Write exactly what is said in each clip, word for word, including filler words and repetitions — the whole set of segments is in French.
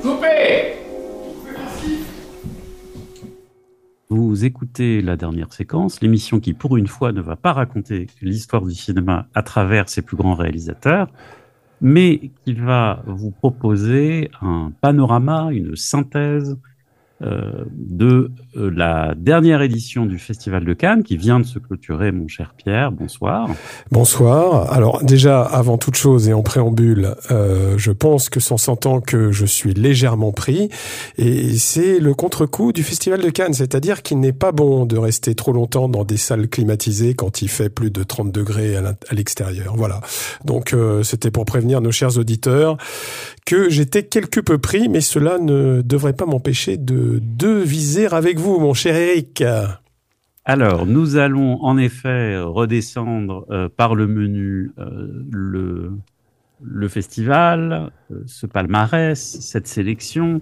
Coupé! Vous écoutez la dernière séquence, l'émission qui, pour une fois, ne va pas raconter l'histoire du cinéma à travers ses plus grands réalisateurs, mais qui va vous proposer un panorama, une synthèse euh, de euh, la dernière édition du Festival de Cannes, qui vient de se clôturer, mon cher Pierre. Bonsoir. Bonsoir. Alors déjà, avant toute chose et en préambule, euh, je pense que s'en s'entend que je suis légèrement pris, et c'est le contre-coup du Festival de Cannes, c'est-à-dire qu'il n'est pas bon de rester trop longtemps dans des salles climatisées quand il fait plus de trente degrés à l'extérieur. Voilà. Donc euh, c'était pour prévenir nos chers auditeurs que j'étais quelque peu pris, mais cela ne devrait pas m'empêcher de deviser avec vous, mon cher Eric. Alors, nous allons en effet redescendre euh, par le menu euh, le, le festival, euh, ce palmarès, cette sélection.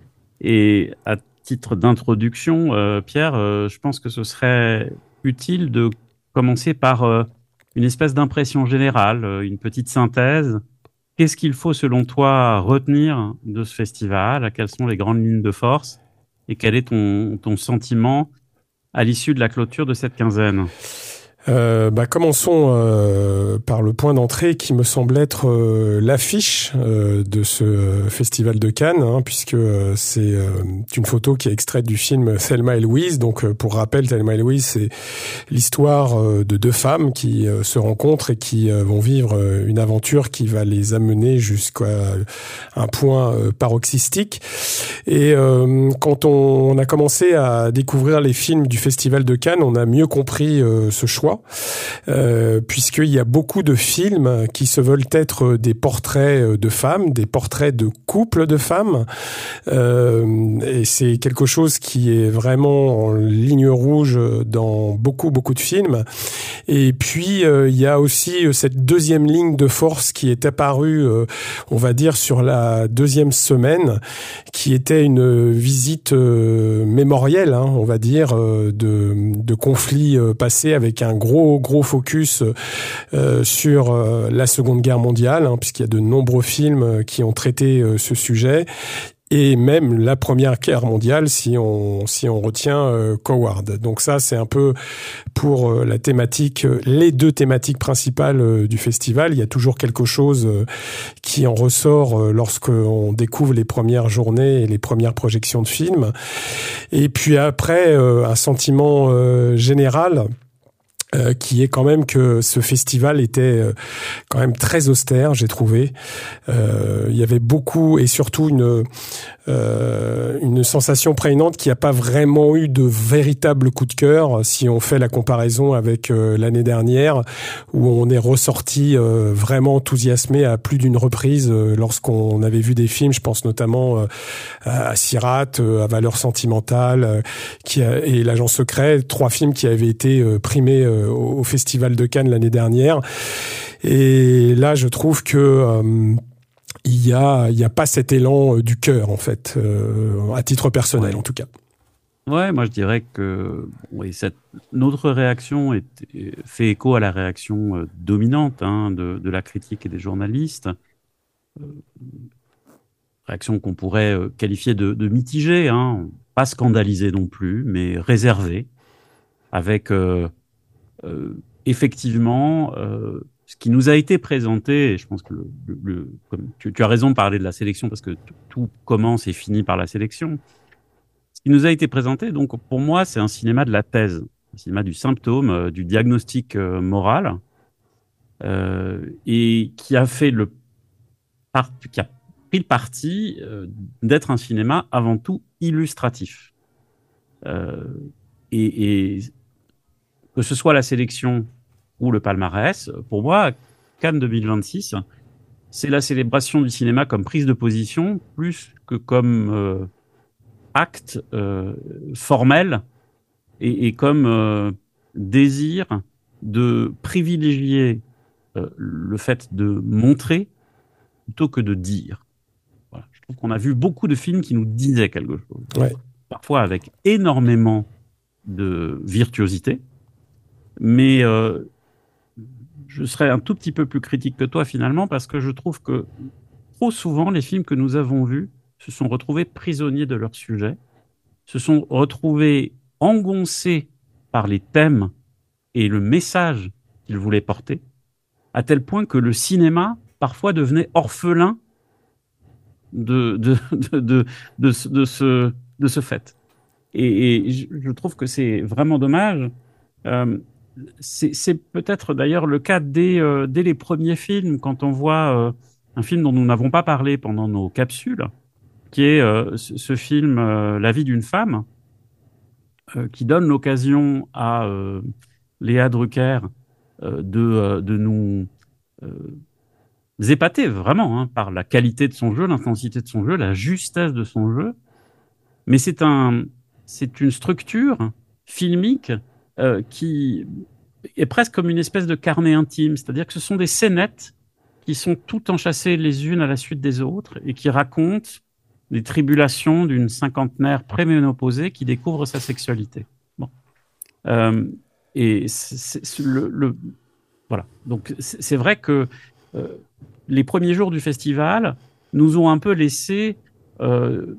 Et à titre d'introduction, euh, Pierre, euh, je pense que ce serait utile de commencer par euh, une espèce d'impression générale, euh, une petite synthèse. Qu'est-ce qu'il faut, selon toi, retenir de ce festival? Quelles sont les grandes lignes de force? Et quel est ton, ton sentiment à l'issue de la clôture de cette quinzaine? Euh, bah, commençons euh, par le point d'entrée qui me semble être euh, l'affiche euh, de ce festival de Cannes, hein, puisque euh, c'est euh, une photo qui est extraite du film Thelma et Louise. Donc, euh, pour rappel, Thelma et Louise, c'est l'histoire euh, de deux femmes qui euh, se rencontrent et qui euh, vont vivre euh, une aventure qui va les amener jusqu'à un point euh, paroxystique. Et euh, quand on, on a commencé à découvrir les films du festival de Cannes, on a mieux compris euh, ce choix. Euh, puisqu'il y a beaucoup de films qui se veulent être des portraits de femmes, des portraits de couples de femmes, euh, et c'est quelque chose qui est vraiment en ligne rouge dans beaucoup beaucoup de films. Et puis euh, il y a aussi cette deuxième ligne de force qui est apparue, euh, on va dire sur la deuxième semaine, qui était une visite euh, mémorielle, hein, on va dire, euh, de, de conflits euh, passés avec un gros gros focus euh, sur euh, la Seconde Guerre mondiale, hein, puisqu'il y a de nombreux films qui ont traité euh, ce sujet, et même la Première Guerre mondiale si on si on retient euh, Coward. Donc ça, c'est un peu pour euh, la thématique, euh, les deux thématiques principales euh, du festival. Il y a toujours quelque chose euh, qui en ressort euh, lorsqu'on découvre les premières journées et les premières projections de films. Et puis après, euh, un sentiment euh, général Euh, qui est quand même que ce festival était euh, quand même très austère, j'ai trouvé. Euh, il y avait beaucoup et surtout une euh, une sensation prégnante qui n'a pas vraiment eu de véritable coup de cœur si on fait la comparaison avec euh, l'année dernière où on est ressorti euh, vraiment enthousiasmé à plus d'une reprise euh, lorsqu'on avait vu des films. Je pense notamment euh, à Sirat, euh, à Valeurs sentimentales, euh, qui a, et L'Agent secret, trois films qui avaient été euh, primés euh, au Festival de Cannes l'année dernière. Et là, je trouve que euh, il y a il y a pas cet élan euh, du cœur, en fait, euh, à titre personnel, Ouais. en tout cas. Ouais, moi je dirais que oui, cette, notre réaction est, fait écho à la réaction euh, dominante hein, de, de la critique et des journalistes. Euh, réaction qu'on pourrait euh, qualifier de, de mitigée, hein, pas scandalisée non plus, mais réservée, avec euh, euh, effectivement euh, ce qui nous a été présenté. Et je pense que le, le, le- comme tu, tu as raison de parler de la sélection parce que tout, tout commence et finit par la sélection. Ce qui nous a été présenté, donc pour moi, c'est un cinéma de la thèse, un cinéma du symptôme, euh, du diagnostic euh, moral, euh, et qui a fait le par- qui a pris le parti euh, d'être un cinéma avant tout illustratif. Euh, et, et que ce soit la sélection ou le palmarès, pour moi, Cannes deux mille vingt-six, c'est la célébration du cinéma comme prise de position plus que comme euh, acte euh, formel et, et comme euh, désir de privilégier euh, le fait de montrer plutôt que de dire. Voilà. Je trouve qu'on a vu beaucoup de films qui nous disaient quelque chose. Ouais. Parfois avec énormément de virtuosité, mais euh, je serais un tout petit peu plus critique que toi finalement parce que je trouve que trop souvent les films que nous avons vus se sont retrouvés prisonniers de leur sujet, se sont retrouvés engoncés par les thèmes et le message qu'ils voulaient porter, à tel point que le cinéma, parfois, devenait orphelin de, de, de, de, de, ce, de, ce, de ce fait. Et, et je trouve que c'est vraiment dommage. Euh, c'est, c'est peut-être d'ailleurs le cas dès, euh, dès les premiers films, quand on voit euh, un film dont nous n'avons pas parlé pendant nos capsules, qui est euh, ce, ce film euh, La vie d'une femme, euh, qui donne l'occasion à euh, Léa Drucker euh, de, euh, de nous euh, épater vraiment hein, par la qualité de son jeu, l'intensité de son jeu, la justesse de son jeu. Mais c'est un, c'est une structure filmique euh, qui est presque comme une espèce de carnet intime, c'est-à-dire que ce sont des scénettes qui sont toutes enchâssées les unes à la suite des autres et qui racontent les tribulations d'une cinquantenaire préménopausée qui découvre sa sexualité. Bon. Euh, et c'est, c'est le, le, voilà. Donc c'est, c'est vrai que euh, les premiers jours du festival nous ont un peu laissé euh,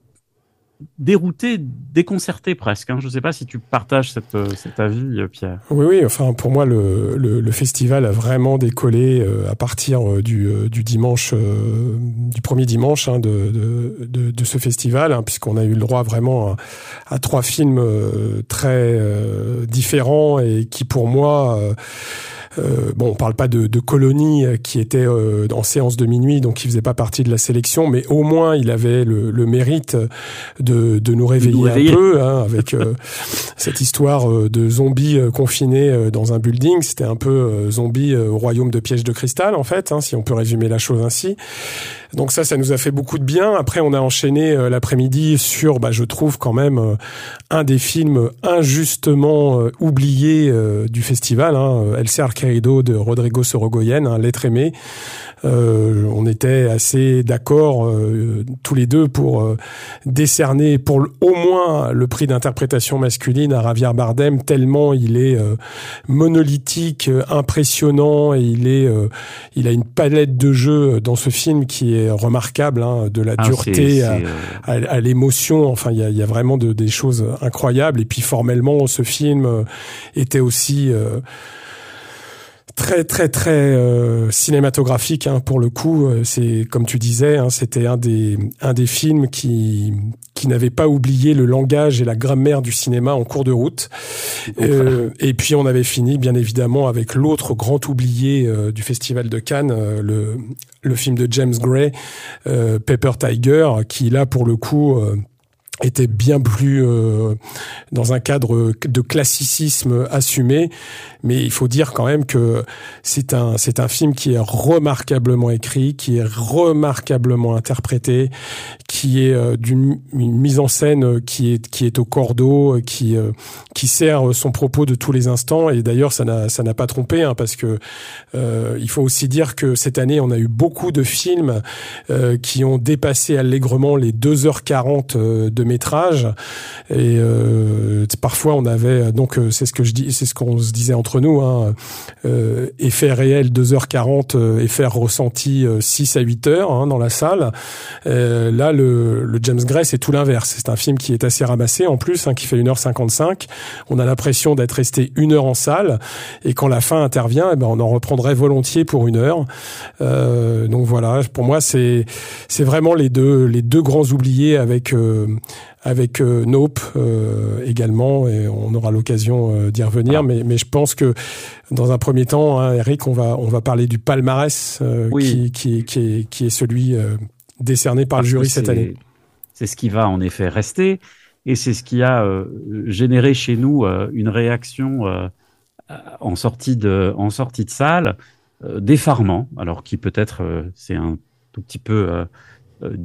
dérouté, déconcerté presque. Hein. Je ne sais pas si tu partages cette, cet avis, Pierre. Oui, oui. Enfin, pour moi, le, le, le festival a vraiment décollé euh, à partir du, euh, du dimanche, euh, du premier dimanche hein, de, de, de, de ce festival, hein, puisqu'on a eu le droit vraiment à, à trois films euh, très euh, différents et qui, pour moi, euh, Euh, bon, on parle pas de, de Colonie euh, qui était euh, en séance de minuit, donc qui faisait pas partie de la sélection, mais au moins il avait le, le mérite de, de nous réveiller, nous réveiller. un peu, hein, avec euh, cette histoire euh, de zombies euh, confinés euh, dans un building. C'était un peu euh, zombie euh, au royaume de pièges de cristal, en fait, hein, si on peut résumer la chose ainsi. Donc ça, ça nous a fait beaucoup de bien. Après, on a enchaîné euh, l'après-midi sur, bah, je trouve quand même euh, un des films injustement euh, oubliés euh, du festival, hein, El Ser Querido de Rodrigo Sorogoyen, hein, L'être aimé. Euh, on était assez d'accord euh, tous les deux pour euh, décerner pour l- au moins le prix d'interprétation masculine à Javier Bardem, tellement il est euh, monolithique, euh, impressionnant, et il est euh, il a une palette de jeux dans ce film qui est remarquable, hein, de la ah, dureté c'est, c'est, à, euh... à, à l'émotion. Enfin, il y a, il y a vraiment de, des choses incroyables. Et puis formellement, ce film euh, était aussi euh, très très très euh, cinématographique hein, pour le coup. C'est comme tu disais, hein, c'était un des un des films qui qui n'avait pas oublié le langage et la grammaire du cinéma en cours de route. Euh, et puis on avait fini bien évidemment avec l'autre grand oublié euh, du Festival de Cannes, euh, le le film de James Gray, euh, Paper Tiger, qui là pour le coup euh, était bien plus euh, dans un cadre de classicisme assumé, mais il faut dire quand même que c'est un c'est un film qui est remarquablement écrit, qui est remarquablement interprété, qui est euh, d'une une mise en scène qui est qui est au cordeau, qui euh, qui sert son propos de tous les instants. Et d'ailleurs ça n'a ça n'a pas trompé hein, parce que euh, il faut aussi dire que cette année on a eu beaucoup de films euh, qui ont dépassé allègrement les deux heures quarante euh, de métrage, et euh, parfois on avait donc euh, c'est ce que je dis, c'est ce qu'on se disait entre nous, hein, euh, effet réel deux heures quarante, euh, effet ressenti euh, six à huit heures hein, dans la salle. Euh, là le, le James Gray c'est tout l'inverse, c'est un film qui est assez ramassé en plus, hein, qui fait une heure cinquante-cinq. On a l'impression d'être resté une heure en salle, et quand la fin intervient, eh ben on en reprendrait volontiers pour une heure. Euh, donc voilà, pour moi c'est c'est vraiment les deux les deux grands oubliés, avec euh, avec euh, Nope euh, également, et on aura l'occasion euh, d'y revenir. Ah. Mais mais je pense que dans un premier temps, hein, Eric, on va on va parler du palmarès euh, oui. qui qui qui est qui est celui euh, décerné par Parce le jury cette année. C'est ce qui va en effet rester, et c'est ce qui a euh, généré chez nous euh, une réaction euh, en sortie de en sortie de salle, euh, d'effarement. Alors qui peut-être euh, c'est un tout petit peu euh, euh,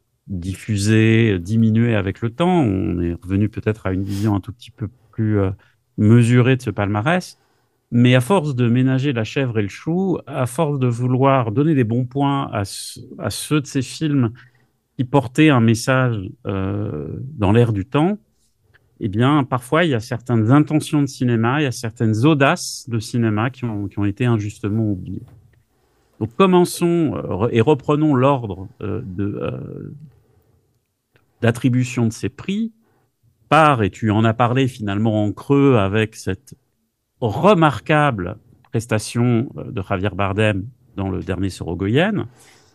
diffusé, diminué avec le temps. On est revenu peut-être à une vision un tout petit peu plus euh, mesurée de ce palmarès. Mais à force de ménager la chèvre et le chou, à force de vouloir donner des bons points à, à ceux de ces films qui portaient un message euh, dans l'air du temps, eh bien, parfois, il y a certaines intentions de cinéma, il y a certaines audaces de cinéma qui ont, qui ont été injustement oubliées. Donc, commençons euh, et reprenons l'ordre euh, de... Euh, l'attribution de ces prix par, et tu en as parlé finalement en creux avec cette remarquable prestation de Javier Bardem dans le dernier Sorogoyen,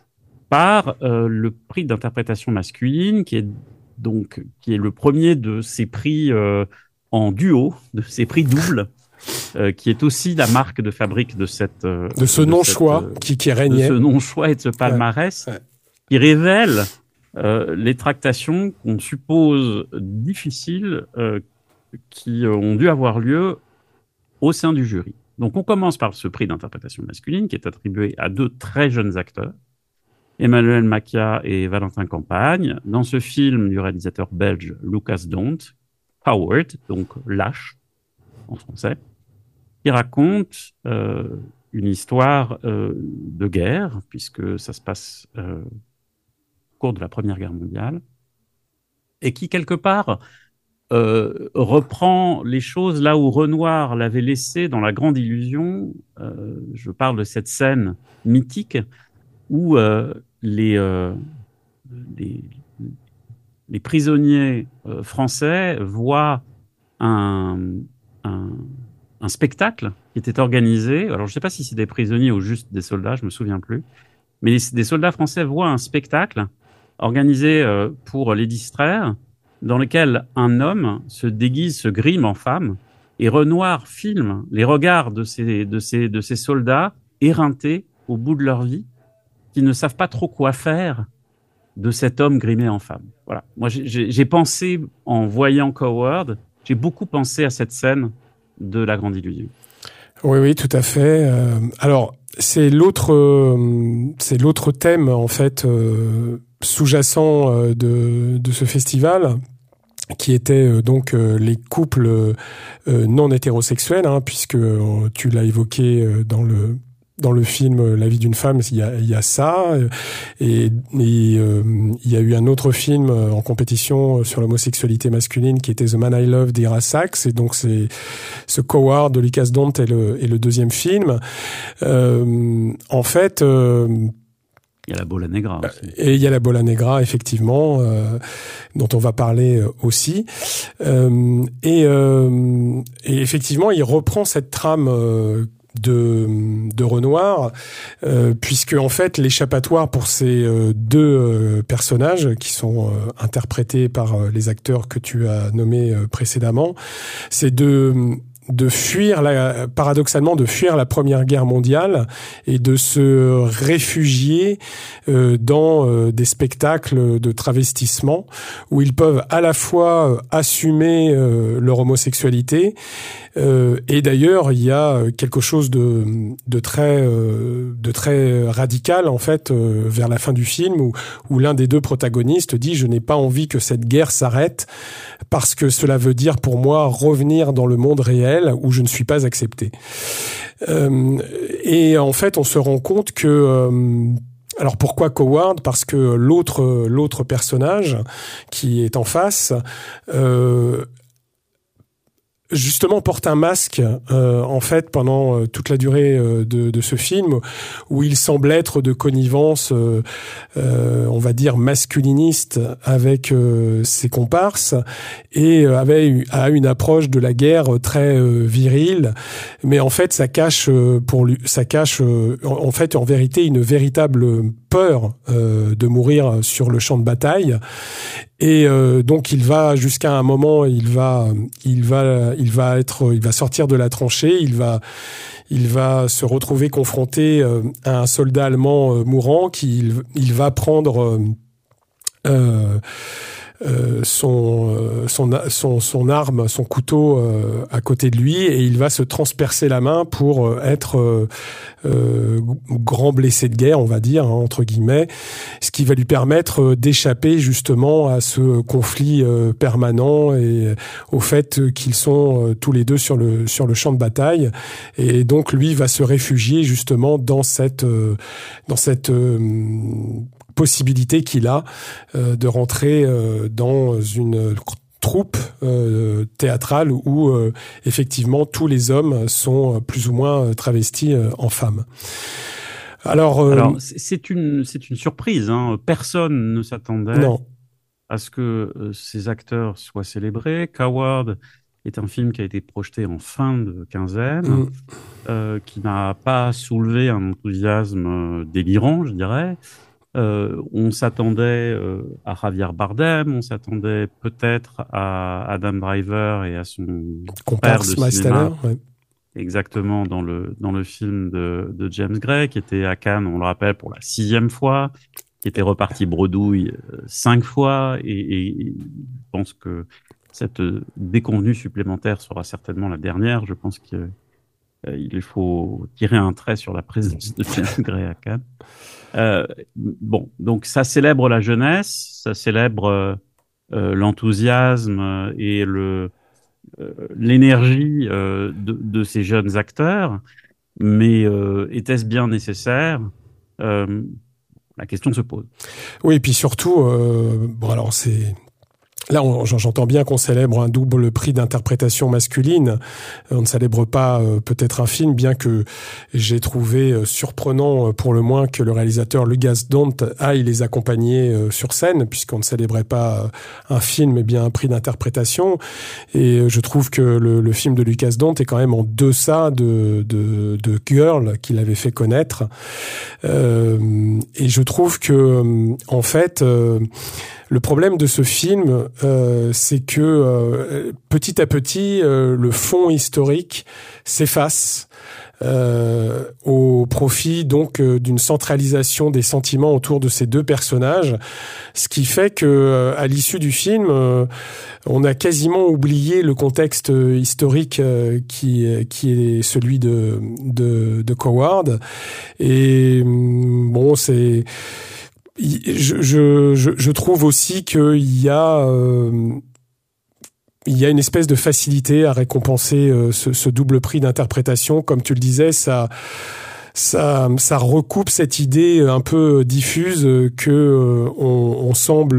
par euh, le prix d'interprétation masculine, qui est donc qui est le premier de ces prix euh, en duo, de ces prix doubles, euh, qui est aussi la marque de fabrique de cette euh, de ce non-choix euh, qui qui régnait, de ce non-choix et de ce palmarès, ouais. Ouais. Qui révèle euh, les tractations qu'on suppose difficiles euh, qui ont dû avoir lieu au sein du jury. Donc on commence par ce prix d'interprétation masculine qui est attribué à deux très jeunes acteurs, Emmanuel Macia et Valentin Campagne, dans ce film du réalisateur belge Lucas Dont, Coward, donc lâche en français, qui raconte euh, une histoire euh, de guerre, puisque ça se passe euh, au cours de la Première Guerre mondiale, et qui quelque part euh, reprend les choses là où Renoir l'avait laissé dans La Grande Illusion. Euh, je parle de cette scène mythique où euh, les, euh, les, les prisonniers euh, français voient un, un, un spectacle qui était organisé. Alors, je ne sais pas si c'est des prisonniers ou juste des soldats, je ne me souviens plus. Mais les, des soldats français voient un spectacle organisé euh, pour les distraire, dans lequel un homme se déguise, se grime en femme, et Renoir filme les regards de ces, de ces, de ces soldats éreintés au bout de leur vie, qui ne savent pas trop quoi faire de cet homme grimé en femme. Voilà. Moi, j'ai, j'ai pensé, en voyant Coward, j'ai beaucoup pensé à cette scène de La Grande Illusion. Oui, oui, tout à fait. Euh, alors, c'est l'autre, euh, c'est l'autre thème, en fait, euh, sous-jacent euh, de, de ce festival, qui étaient euh, donc euh, les couples euh, non hétérosexuels, hein, puisque euh, tu l'as évoqué euh, dans le dans le film La vie d'une femme, il y a, il y a ça, et, et euh, il y a eu un autre film en compétition sur l'homosexualité masculine qui était The Man I Love d'Ira Sachs, et donc c'est ce Coward de Lucas Dont est le, est le deuxième film. Euh, en fait, euh, il y a la Bola Negra aussi. Et il y a la Bola Negra, effectivement, euh, dont on va parler aussi. Euh, et, euh, et effectivement, il reprend cette trame euh, de, de Renoir, euh, puisque en fait l'échappatoire pour ces euh, deux euh, personnages qui sont euh, interprétés par euh, les acteurs que tu as nommés euh, précédemment, c'est de de fuir la, paradoxalement de fuir la Première Guerre mondiale et de se réfugier euh, dans euh, des spectacles de travestissement où ils peuvent à la fois assumer euh, leur homosexualité euh, et d'ailleurs il y a quelque chose de de très euh, de très radical en fait euh, vers la fin du film où où l'un des deux protagonistes dit: je n'ai pas envie que cette guerre s'arrête parce que cela veut dire pour moi revenir dans le monde réel où je ne suis pas accepté. Euh, et en fait, on se rend compte que euh, alors pourquoi Coward ? Parce que l'autre l'autre personnage qui est en face euh, justement porte un masque euh, en fait pendant euh, toute la durée euh, de, de ce film où il semble être de connivence euh, euh, on va dire masculiniste avec euh, ses comparses et euh, avait a une approche de la guerre très euh, virile, mais en fait ça cache euh, pour lui ça cache euh, en, en fait en vérité une véritable peur euh, de mourir sur le champ de bataille. Et euh, donc il va jusqu'à un moment, il va, il va, il va être, il va sortir de la tranchée, il va, il va se retrouver confronté euh, à un soldat allemand euh, mourant qui, il, il va prendre euh, euh, euh, son, euh, son, son, son arme, son couteau euh, à côté de lui et il va se transpercer la main pour euh, être euh, euh, grand blessé de guerre, on va dire, hein, entre guillemets, ce qui va lui permettre d'échapper justement à ce conflit euh, permanent et au fait qu'ils sont euh, tous les deux sur le sur le champ de bataille. Et donc lui va se réfugier justement dans cette euh, dans cette euh, possibilité qu'il a euh, de rentrer euh, dans une troupe euh, théâtrale où euh, effectivement tous les hommes sont plus ou moins travestis euh, en femmes. Alors, euh, Alors c'est une c'est une surprise, hein. Personne ne s'attendait non. à ce que euh, ces acteurs soient célébrés. Coward est un film qui a été projeté en fin de quinzaine, mmh. euh, qui n'a pas soulevé un enthousiasme euh, délirant, je dirais. Euh, on s'attendait euh, à Javier Bardem, on s'attendait peut-être à Adam Driver et à son père de cinéma. Steller, ouais. Exactement, dans le, dans le film de, de James Gray, qui était à Cannes, on le rappelle, pour la sixième fois, qui était reparti bredouille euh, cinq fois, et, et, et je pense que cette déconvenue supplémentaire sera certainement la dernière. Je pense qu'il euh, faut tirer un trait sur la présence de James Gray à Cannes. Euh, bon, donc ça célèbre la jeunesse, ça célèbre euh, euh, l'enthousiasme et le euh, l'énergie euh, de, de ces jeunes acteurs, mais euh, était-ce bien nécessaire? euh, La question se pose. Oui, et puis surtout, euh, bon alors c'est là, on, j'entends bien qu'on célèbre un double prix d'interprétation masculine. On ne célèbre pas euh, peut-être un film, bien que j'ai trouvé euh, surprenant euh, pour le moins que le réalisateur Lucas Dont aille les accompagner euh, sur scène, puisqu'on ne célébrait pas euh, un film, mais bien un prix d'interprétation. Et euh, je trouve que le, le film de Lucas Dont est quand même en deçà de, de, de Girl qu'il avait fait connaître. Euh, et je trouve que, euh, en fait, euh, le problème de ce film, euh, c'est que euh, petit à petit, euh, le fond historique s'efface euh, au profit donc euh, d'une centralisation des sentiments autour de ces deux personnages, ce qui fait que euh, à l'issue du film, euh, on a quasiment oublié le contexte historique euh, qui qui est celui de de, de Coward. Et bon, c'est Je, je, je trouve aussi qu'il y a, euh, il y a une espèce de facilité à récompenser euh, ce, ce double prix d'interprétation. Comme tu le disais, ça, ça, ça recoupe cette idée un peu diffuse que euh, on, on semble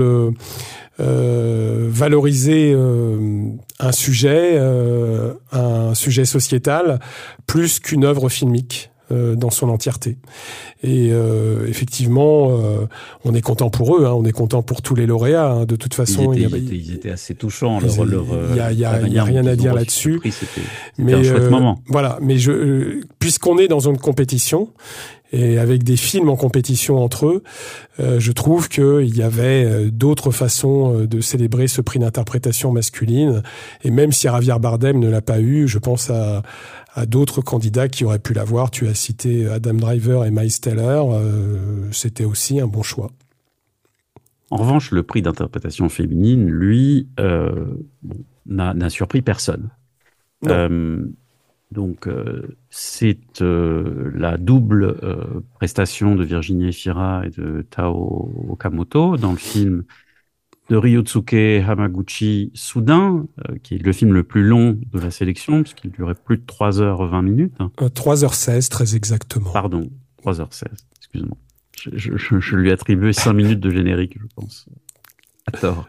euh, valoriser euh, un sujet, euh, un sujet sociétal, plus qu'une œuvre filmique dans son entièreté. Et euh, effectivement, euh, on est content pour eux, hein, on est content pour tous les lauréats. Hein, de toute façon, ils étaient, il y a, ils étaient, ils étaient assez touchants. Il leur, leur, y a, il y a, il y a rien à dire là-dessus. Prix, c'était, c'était mais un chouette euh, moment. Voilà. Mais je, euh, puisqu'on est dans une compétition et avec des films en compétition entre eux, euh, je trouve qu'il y avait d'autres façons de célébrer ce prix d'interprétation masculine. Et même si Javier Bardem ne l'a pas eu, je pense à à d'autres candidats qui auraient pu l'avoir. Tu as cité Adam Driver et Miles Teller. Euh, c'était aussi un bon choix. En revanche, le prix d'interprétation féminine, lui, euh, bon, n'a, n'a surpris personne. Euh, donc, euh, c'est euh, la double euh, prestation de Virginie Efira et de Tao Okamoto dans le film de Ryotsuke Hamaguchi, Soudain, euh, qui est le film le plus long de la sélection, puisqu'il durait plus de trois heures vingt minutes. Euh, trois heures seize, très exactement. Pardon, trois heures seize, excuse-moi. Je, je, je lui ai attribué cinq minutes de générique, je pense. À tort.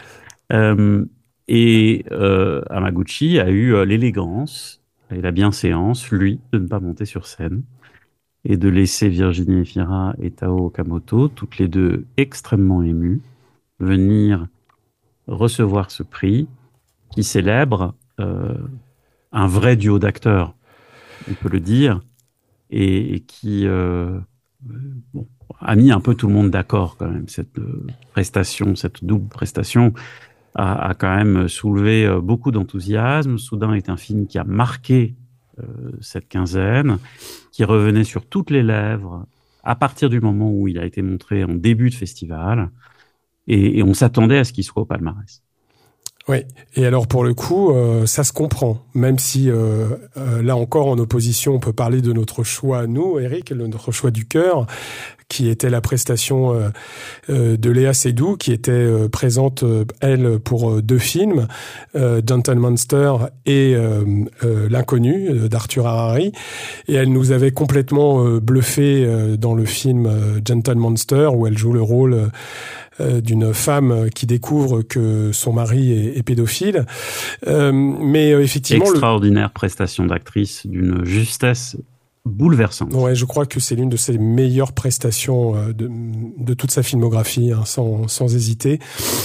Euh, et euh, Hamaguchi a eu euh, l'élégance et la bienséance, lui, de ne pas monter sur scène et de laisser Virginie Efira et Tao Okamoto, toutes les deux extrêmement émues, venir recevoir ce prix qui célèbre euh, un vrai duo d'acteurs, on peut le dire, et, et qui euh, bon, a mis un peu tout le monde d'accord quand même. Cette euh, prestation, cette double prestation a, a quand même soulevé euh, beaucoup d'enthousiasme. Soudain est un film qui a marqué euh, cette quinzaine, qui revenait sur toutes les lèvres à partir du moment où il a été montré en début de festival. Et, et on s'attendait à ce qu'il soit au palmarès. Oui, et alors pour le coup, euh, ça se comprend, même si euh, euh, là encore en opposition, on peut parler de notre choix, nous, Eric, notre choix du cœur, qui était la prestation euh, euh, de Léa Seydoux, qui était euh, présente, euh, elle, pour euh, deux films, euh, Gentle Monster et euh, euh, L'Inconnu, euh, d'Arthur Harari, et elle nous avait complètement euh, bluffé euh, dans le film euh, Gentle Monster, où elle joue le rôle euh, Euh, d'une femme qui découvre que son mari est, est pédophile. Euh, mais euh, effectivement... Extraordinaire le... prestation d'actrice d'une justesse bouleversante. Ouais, je crois que c'est l'une de ses meilleures prestations euh, de, de toute sa filmographie, hein, sans, sans hésiter.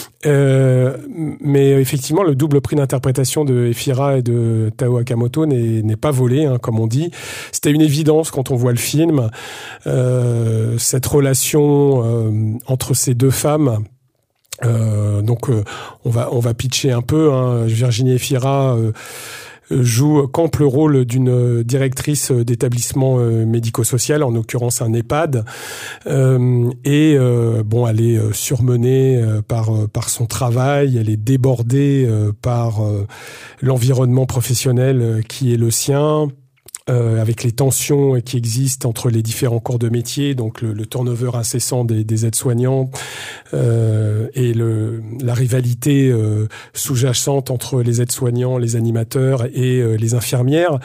Euh, mais effectivement, le double prix d'interprétation de Efira et de Tao Akamoto n'est, n'est pas volé, hein, comme on dit. C'était une évidence quand on voit le film. Euh, cette relation euh, entre ces deux femmes. Euh, donc, euh, on va on va pitcher un peu. Hein. Virginie Efira euh, joue campe le rôle d'une directrice d'établissement médico-social, en l'occurrence un EHPAD, euh, et euh, bon, elle est surmenée par par son travail, elle est débordée par l'environnement professionnel qui est le sien. Euh, avec les tensions qui existent entre les différents corps de métier, donc le, le turnover incessant des, des aides-soignants euh, et le, la rivalité euh, sous-jacente entre les aides-soignants, les animateurs et euh, les infirmières.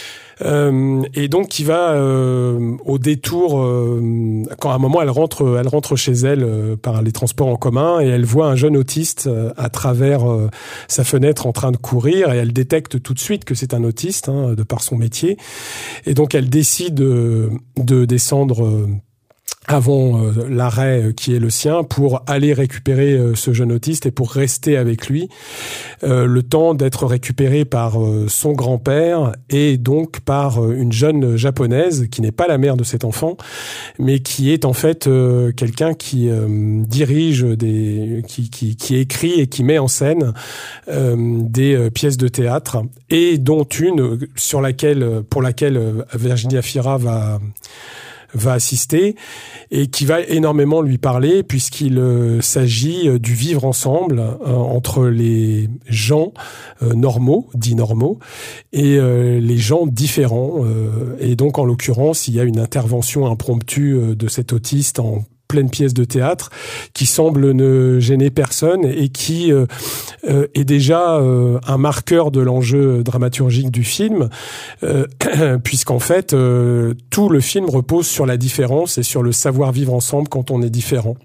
Euh, et donc qui va euh, au détour euh, quand à un moment elle rentre elle rentre chez elle euh, par les transports en commun et elle voit un jeune autiste euh, à travers euh, sa fenêtre en train de courir et elle détecte tout de suite que c'est un autiste, hein, de par son métier, et donc elle décide de, de descendre euh, avant euh, l'arrêt qui est le sien pour aller récupérer euh, ce jeune autiste et pour rester avec lui euh, le temps d'être récupéré par euh, son grand-père et donc par euh, une jeune japonaise qui n'est pas la mère de cet enfant mais qui est en fait euh, quelqu'un qui euh, dirige des qui, qui qui écrit et qui met en scène euh, des euh, pièces de théâtre et dont une sur laquelle pour laquelle euh, Virginie Efira va va assister et qui va énormément lui parler puisqu'il euh, s'agit euh, du vivre ensemble euh, entre les gens euh, normaux, dits normaux, et euh, les gens différents. Euh, et donc, en l'occurrence, il y a une intervention impromptue euh, de cet autiste en pleine pièce de théâtre qui semble ne gêner personne et qui euh, euh, est déjà euh, un marqueur de l'enjeu dramaturgique du film, euh, puisqu'en fait euh, tout le film repose sur la différence et sur le savoir vivre ensemble quand on est différent.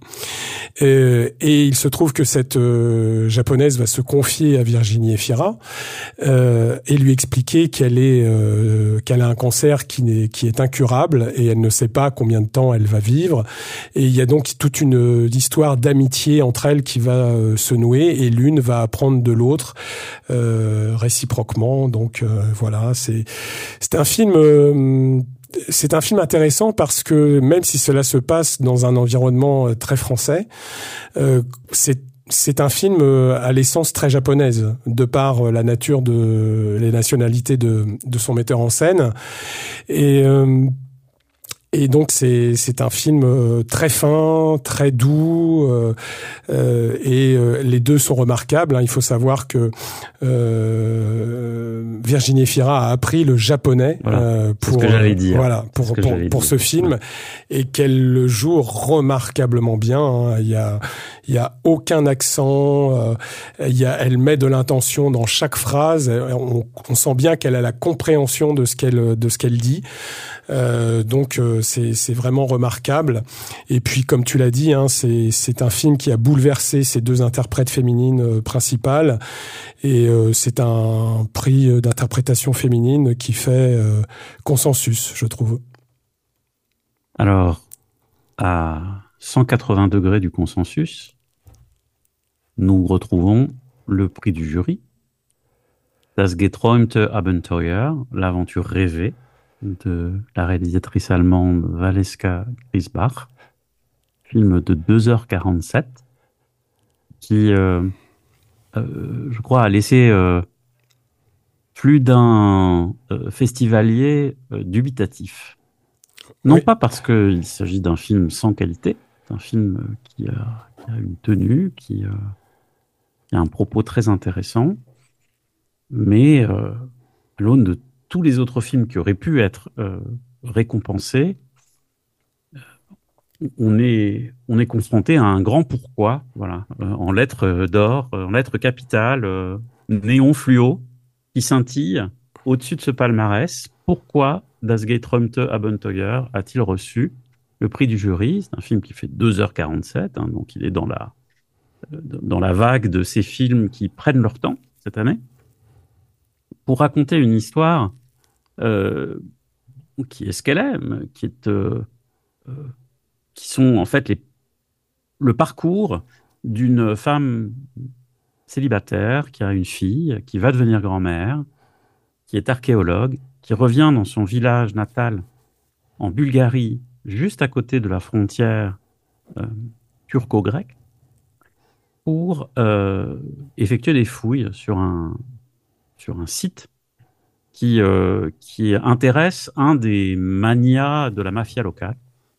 Euh, et il se trouve que cette euh, japonaise va se confier à Virginie Efira euh, et lui expliquer qu'elle est euh, qu'elle a un cancer qui n'est qui est incurable et elle ne sait pas combien de temps elle va vivre. Et il y a donc toute une histoire d'amitié entre elles qui va euh, se nouer et l'une va apprendre de l'autre euh, réciproquement. Donc euh, voilà, c'est c'est un film euh, c'est un film intéressant parce que même si cela se passe dans un environnement très français, euh, c'est c'est un film à l'essence très japonaise, de par la nature de les nationalités de de son metteur en scène. Et euh, Et donc c'est c'est un film euh, très fin, très doux, euh, euh, et euh, les deux sont remarquables. Hein. Il faut savoir que euh, Virginie Efira a appris le japonais voilà, euh, pour ce que j'allais dire. Voilà pour pour, pour ce film ouais. Et qu'elle le joue remarquablement bien. Hein. Il y a il y a aucun accent. Euh, il y a elle met de l'intention dans chaque phrase. On, on sent bien qu'elle a la compréhension de ce qu'elle de ce qu'elle dit. Euh, donc euh, c'est c'est vraiment remarquable. Et puis comme tu l'as dit, hein, c'est c'est un film qui a bouleversé ces deux interprètes féminines euh, principales. Et euh, c'est un prix d'interprétation féminine qui fait euh, consensus, je trouve. Alors, à cent quatre-vingts degrés du consensus, nous retrouvons le prix du jury, Das geträumte Abenteuer, l'aventure rêvée, de la réalisatrice allemande Valeska Griesbach, film de deux heures quarante-sept, qui, euh, euh, je crois, a laissé euh, plus d'un euh, festivalier euh, dubitatif. Non oui. Pas parce qu'il s'agit d'un film sans qualité, c'est un film qui a, qui a une tenue, qui, euh, qui a un propos très intéressant, mais euh, à l'aune de tous les autres films qui auraient pu être euh, récompensés, on est, on est confronté à un grand pourquoi, voilà, euh, en lettres d'or, en lettres capitales, euh, néon fluo, qui scintille au-dessus de ce palmarès. Pourquoi Das geträumte Abenteuer a-t-il reçu le prix du jury? C'est un film qui fait deux heures quarante-sept, hein, donc il est dans la, euh, dans la vague de ces films qui prennent leur temps cette année, pour raconter une histoire euh, qui est ce qu'elle aime, qui est, euh, euh, qui sont en fait les, le parcours d'une femme célibataire qui a une fille, qui va devenir grand-mère, qui est archéologue, qui revient dans son village natal en Bulgarie, juste à côté de la frontière euh, turco-grecque, pour euh, effectuer des fouilles sur un, sur un site qui, euh, qui intéresse un des manias de la mafia locale.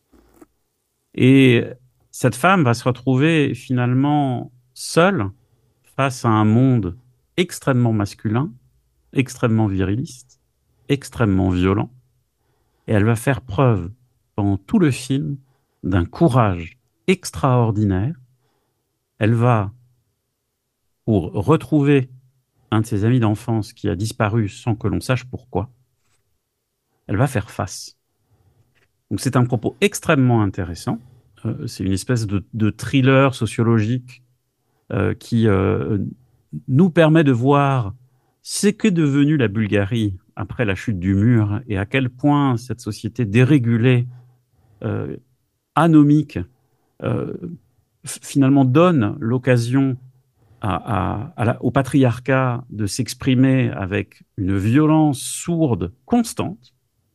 Et cette femme va se retrouver finalement seule face à un monde extrêmement masculin, extrêmement viriliste, extrêmement violent. Et elle va faire preuve pendant tout le film d'un courage extraordinaire. Elle va, pour retrouver un de ses amis d'enfance qui a disparu sans que l'on sache pourquoi, elle va faire face. Donc c'est un propos extrêmement intéressant. Euh, c'est une espèce de, de thriller sociologique euh, qui euh, nous permet de voir ce qu'est devenue la Bulgarie après la chute du mur et à quel point cette société dérégulée, euh, anomique, euh, f- finalement donne l'occasion à, à, à la, au patriarcat de s'exprimer avec une violence sourde constante.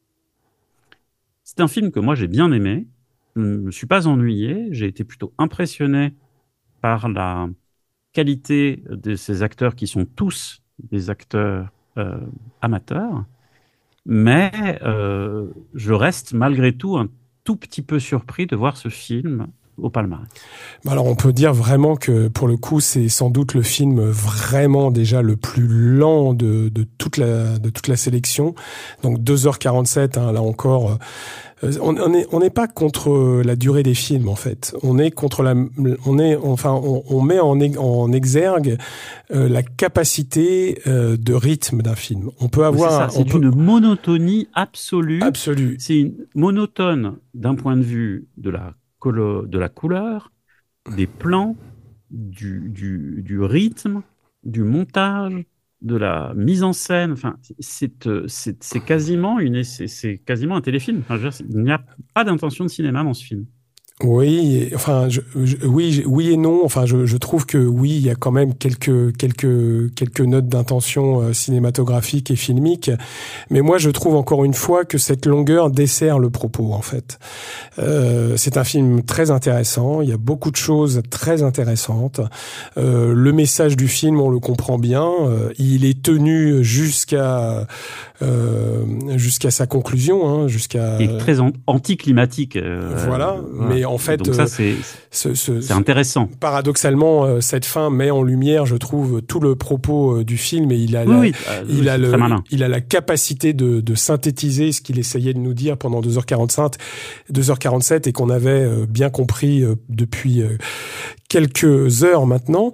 C'est un film que moi j'ai bien aimé. Je ne me suis pas ennuyé. J'ai été plutôt impressionné par la qualité de ces acteurs qui sont tous des acteurs euh, amateurs. Mais euh, je reste malgré tout un tout petit peu surpris de voir ce film au palmarès. Alors on peut dire vraiment que pour le coup c'est sans doute le film vraiment déjà le plus lent de, de toute la de toute la sélection. Donc deux heures quarante-sept, hein, là encore. Euh, on on est on n'est pas contre la durée des films en fait. On est contre la on est enfin on, on met en en exergue euh, la capacité euh, de rythme d'un film. On peut avoir c'est ça, c'est on une peut... monotonie absolue. Absolue. C'est une monotone d'un point de vue de la colo, de la couleur, des plans, du, du, du rythme, du montage, de la mise en scène. Enfin, c'est, c'est, c'est quasiment une, c'est, c'est quasiment un téléfilm. Enfin, je veux dire, il n'y a pas d'intention de cinéma dans ce film. Oui, enfin, je, je, oui, oui et non. Enfin, je, je trouve que oui, il y a quand même quelques quelques quelques notes d'intention euh, cinématographique et filmique. Mais moi, je trouve encore une fois que cette longueur dessert le propos. En fait, euh, c'est un film très intéressant. Il y a beaucoup de choses très intéressantes. Euh, le message du film, on le comprend bien. Euh, il est tenu jusqu'à euh, jusqu'à sa conclusion, hein, jusqu'à. Il est très an- anticlimatique. Euh, voilà, voilà. mais en fait, donc ça c'est ce, ce, c'est intéressant. Paradoxalement, cette fin met en lumière, je trouve, tout le propos du film et il a, oui, la, oui, euh, il, oui, a le, il a la capacité de, de synthétiser ce qu'il essayait de nous dire pendant deux heures quarante-cinq, deux heures quarante-sept et qu'on avait bien compris depuis quelques heures maintenant.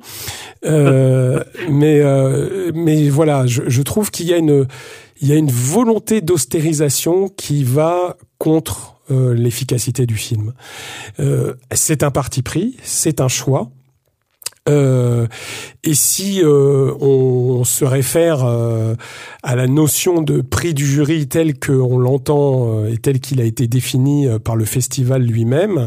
Euh, mais, euh, mais voilà, je, je trouve qu'il y a une, il y a une volonté d'austérisation qui va contre euh, l'efficacité du film. Euh, c'est un parti pris, c'est un choix. Euh, et si euh, on, on se réfère euh, à la notion de prix du jury tel qu'on l'entend euh, et tel qu'il a été défini euh, par le festival lui-même,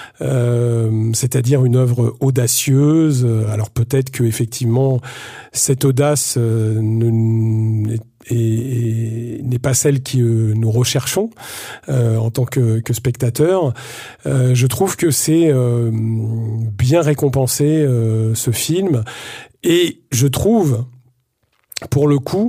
euh, c'est-à-dire une œuvre audacieuse, alors peut-être que effectivement cette audace euh, ne, et, et n'est pas celle que euh, nous recherchons euh, en tant que, que spectateurs. Euh, je trouve que c'est euh, bien récompensé euh, ce film et je trouve pour le coup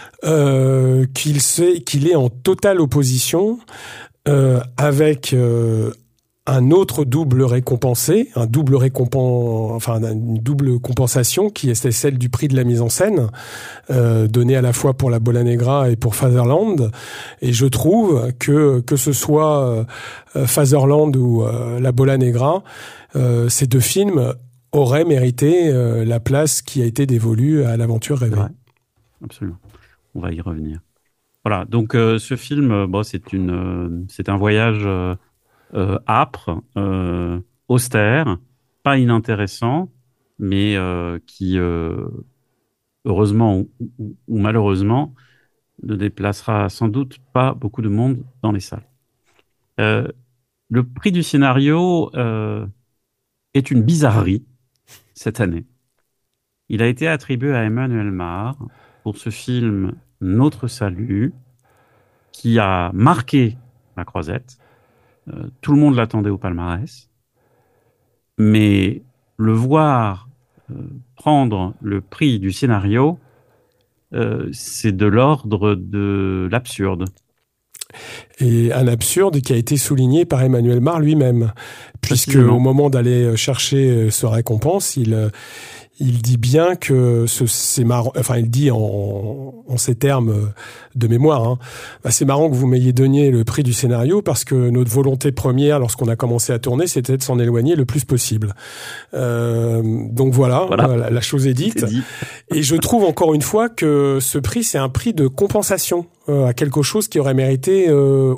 euh, qu'il, sait, qu'il est en totale opposition euh, avec euh, un autre double récompensé, un double récompen... enfin une double compensation qui est celle du prix de la mise en scène, euh, donné à la fois pour La Bola Negra et pour Fatherland. Et je trouve que que ce soit euh, Fatherland ou euh, La Bola Negra, euh, ces deux films auraient mérité euh, la place qui a été dévolue à L'Aventure rêvée. Ouais, absolument. On va y revenir. Voilà. Donc euh, ce film, bon, c'est une, euh, c'est un voyage. Euh, Euh, âpre, euh, austère, pas inintéressant, mais euh, qui, euh, heureusement ou, ou, ou malheureusement, ne déplacera sans doute pas beaucoup de monde dans les salles. Euh, le prix du scénario euh, est une bizarrerie cette année. Il a été attribué à Emmanuel Mar pour ce film Notre Salut, qui a marqué la Croisette. Euh, tout le monde l'attendait au palmarès. Mais le voir euh, prendre le prix du scénario, euh, c'est de l'ordre de l'absurde. Et un absurde qui a été souligné par Emmanuel Mar lui-même, puisque au moment d'aller chercher ce récompense, il il dit bien que ce, c'est marrant, enfin il dit en, en ces termes de mémoire, hein, bah, c'est marrant que vous m'ayez donné le prix du scénario parce que notre volonté première lorsqu'on a commencé à tourner, c'était de s'en éloigner le plus possible. Euh, donc voilà, voilà. La, la chose est dite. Dit. Et je trouve encore une fois que ce prix, c'est un prix de compensation euh, à quelque chose qui aurait mérité euh,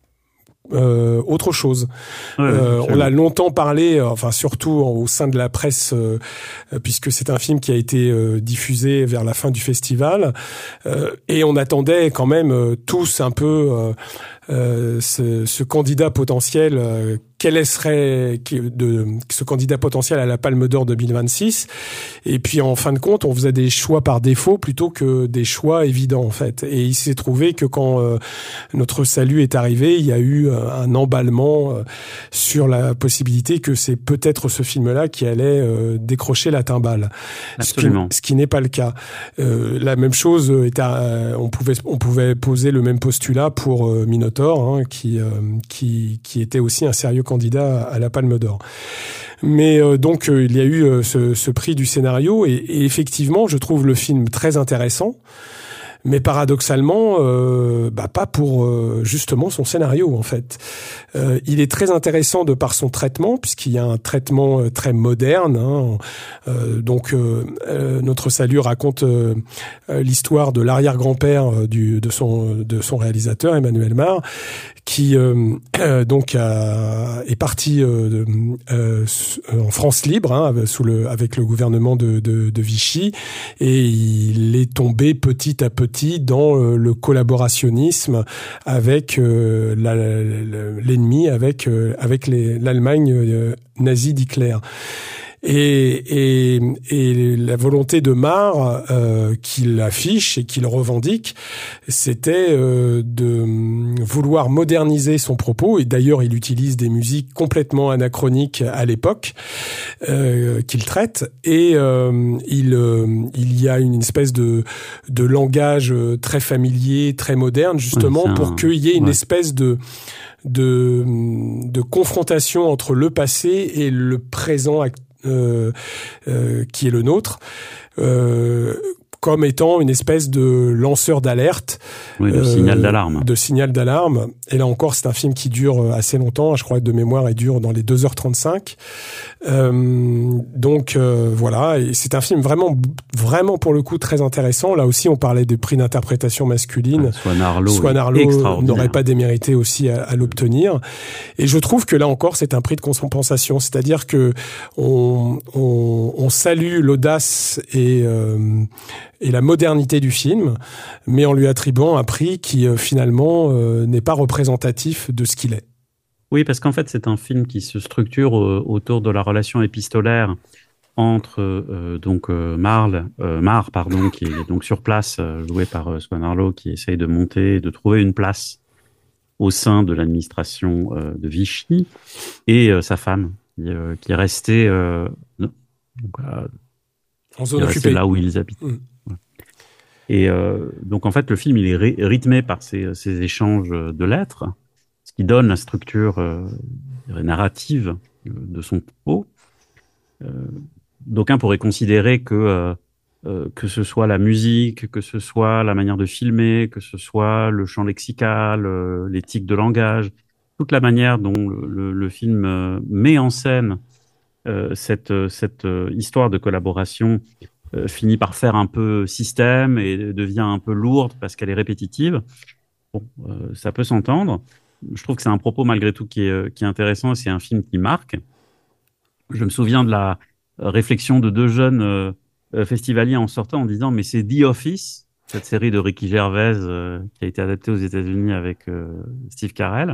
Euh, autre chose. Ouais, euh, on l'a longtemps parlé, euh, enfin surtout au sein de la presse, euh, puisque c'est un film qui a été euh, diffusé vers la fin du festival, euh, et on attendait quand même euh, tous un peu euh, euh, ce, ce candidat potentiel. Euh, quel serait de ce candidat potentiel à la Palme d'Or deux mille vingt-six? Et puis en fin de compte, on faisait des choix par défaut plutôt que des choix évidents en fait. Et il s'est trouvé que quand euh, Notre Salut est arrivé, il y a eu euh, un emballement euh, sur la possibilité que c'est peut-être ce film-là qui allait euh, décrocher la timbale. Absolument. Ce qui, ce qui n'est pas le cas. Euh, la même chose est à, euh, on pouvait on pouvait poser le même postulat pour euh, Minotaur, hein, qui euh, qui qui était aussi un sérieux candidat à la Palme d'Or. Mais euh, donc euh, il y a eu euh, ce, ce prix du scénario et, et effectivement je trouve le film très intéressant, mais paradoxalement euh, bah pas pour euh, justement son scénario en fait. Euh, il est très intéressant de par son traitement puisqu'il y a un traitement euh, très moderne. Hein. Euh, donc euh, euh, Notre Salut raconte euh, l'histoire de l'arrière-grand-père euh, du de son de son réalisateur Emmanuel Mar, qui euh, euh, donc a, est parti euh, euh, en France libre hein, sous le avec le gouvernement de, de, de Vichy, et il est tombé petit à petit dans euh, le collaborationnisme avec euh, la, la, l'ennemi, avec euh, avec les, l'Allemagne euh, nazie d'Hitler. Et, et, et la volonté de Mar, euh, qu'il affiche et qu'il revendique, c'était euh, de vouloir moderniser son propos. Et d'ailleurs, il utilise des musiques complètement anachroniques à l'époque euh, qu'il traite. Et euh, il, euh, il y a une espèce de, de langage très familier, très moderne, justement, ouais, pour un... qu'il y ait une ouais. espèce de de de confrontation entre le passé et le présent actuel. Euh, euh, qui est le nôtre, euh, comme étant une espèce de lanceur d'alerte, oui, de euh, signal d'alarme. De signal d'alarme. Et là encore, c'est un film qui dure assez longtemps. Je crois que de mémoire, il dure dans les deux heures trente-cinq. Euh, donc euh, voilà, et c'est un film vraiment, vraiment pour le coup très intéressant. Là aussi, on parlait des prix d'interprétation masculine. Swan Arlo, Swan Arlo n'aurait pas démérité aussi à, à l'obtenir. Et je trouve que là encore, c'est un prix de compensation, c'est-à-dire que on, on, on salue l'audace et euh, et la modernité du film, mais en lui attribuant un prix qui euh, finalement euh, n'est pas représentatif de ce qu'il est. Oui, parce qu'en fait, c'est un film qui se structure euh, autour de la relation épistolaire entre euh, donc euh, Marle, euh, Mar, pardon, qui est donc sur place, euh, joué par euh, Swan Arlo, qui essaye de monter, de trouver une place au sein de l'administration euh, de Vichy, et euh, sa femme, qui, euh, qui est restée, euh, non, donc, euh, en zone occupée, là où ils habitent. Mmh. Et euh, donc en fait, le film il est rythmé par ces, ces échanges de lettres, ce qui donne la structure euh, narrative de son propos. Euh, d'aucuns pourraient considérer que euh, euh, que ce soit la musique, que ce soit la manière de filmer, que ce soit le champ lexical, euh, l'éthique de langage, toute la manière dont le, le, le film euh, met en scène euh, cette cette euh, histoire de collaboration Euh, finit par faire un peu système et devient un peu lourde parce qu'elle est répétitive. Bon, euh, ça peut s'entendre. Je trouve que c'est un propos malgré tout qui est, qui est intéressant et c'est un film qui marque. Je me souviens de la réflexion de deux jeunes euh, festivaliers en sortant en disant mais c'est The Office cette série de Ricky Gervais euh, qui a été adaptée aux États-Unis avec euh, Steve Carell.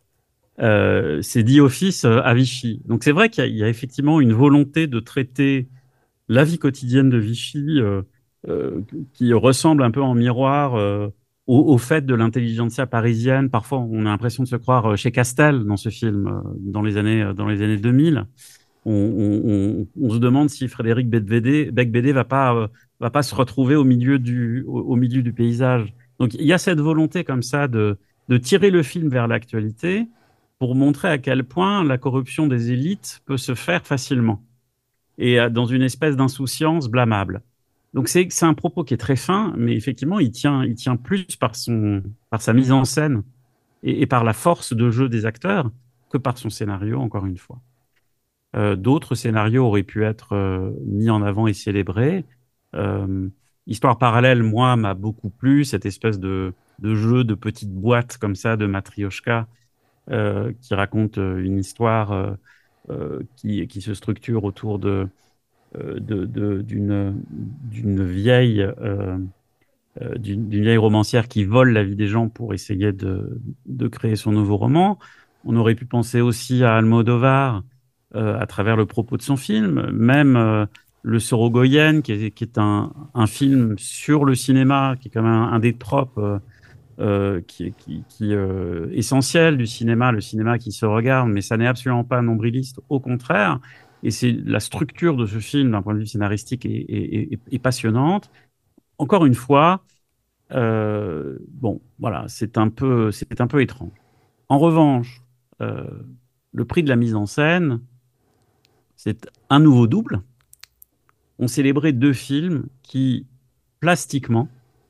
Euh, c'est The Office euh, à Vichy. Donc c'est vrai qu'il y a, il y a effectivement une volonté de traiter la vie quotidienne de Vichy euh, euh, qui ressemble un peu en miroir euh, au, au fait de l'intelligentsia parisienne. Parfois, on a l'impression de se croire chez Castel dans ce film, euh, dans les années dans les années deux mille. On, on, on, on se demande si Frédéric Becbédé va pas euh, va pas se retrouver au milieu du au, au milieu du paysage. Donc il y a cette volonté comme ça de de tirer le film vers l'actualité pour montrer à quel point la corruption des élites peut se faire facilement et dans une espèce d'insouciance blâmable. Donc c'est c'est un propos qui est très fin, mais effectivement il tient il tient plus par son par sa mise en scène et, et par la force de jeu des acteurs que par son scénario, encore une fois. Euh, d'autres scénarios auraient pu être euh, mis en avant et célébrés. Euh, Histoire parallèle, moi, m'a beaucoup plu, cette espèce de, de jeu de petites boîtes comme ça, de matrioshka, euh, qui raconte une histoire euh, euh, qui, qui se structure autour de, euh, de, de, d'une, d'une vieille, euh, euh, d'une, d'une vieille romancière qui vole la vie des gens pour essayer de, de créer son nouveau roman. On aurait pu penser aussi à Almodovar, Euh, à travers le propos de son film, même euh, Le Sorogoyen, qui est, qui est un, un film sur le cinéma, qui est quand même un, un des tropes euh, euh, qui est qui, qui, euh, essentiel du cinéma, le cinéma qui se regarde, mais ça n'est absolument pas nombriliste, au contraire. Et c'est la structure de ce film, d'un point de vue scénaristique, est, est, est, est passionnante. Encore une fois, euh, bon, voilà, c'est un peu, c'est un peu étrange. En revanche, euh, le prix de la mise en scène, c'est un nouveau double. On célébrait deux films qui, plastiquement,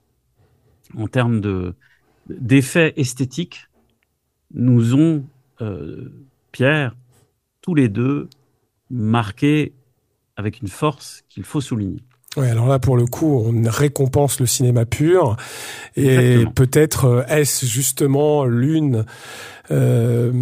en termes de, d'effets esthétiques, nous ont, euh, Pierre, tous les deux, marqués avec une force qu'il faut souligner. Ouais, alors là, pour le coup, on récompense le cinéma pur. Et Exactement. Peut-être euh, est-ce justement l'une euh,